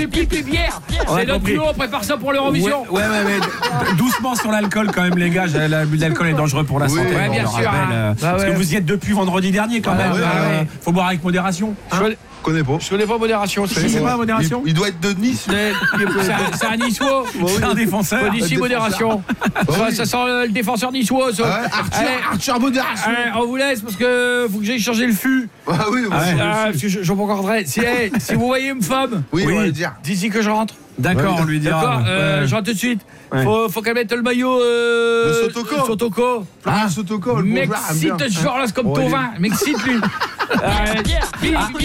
les bières. C'est notre duo, on prépare ça pour l'Eurovision. Ouais, mais doucement sur l'alcool quand même, les gars. L'abus d'alcool est dangereux pour la santé. Ouais, bien sûr. Parce que vous y êtes depuis vendredi dernier quand même. Faut boire avec modération. Je connais pas. Je connais pas modération. C'est pas modération. Il doit être de Nice. C'est un niçois. C'est un défenseur. D'ici modération. Ça sent le défenseur niçois. Arthur modération. On vous laisse parce que faut que j'aille changer le fût. Ah oui, Parce que je m'en garderai. Si vous voyez une femme, on va le dire. d'ici que je rentre. D'accord, on lui dira. D'accord, je rentre tout de suite. Faut qu'elle mette le maillot Le Sotoko. Sotoko. Sotoko. M'excite ce joueur-là, c'est comme ton vin. M'excite lui.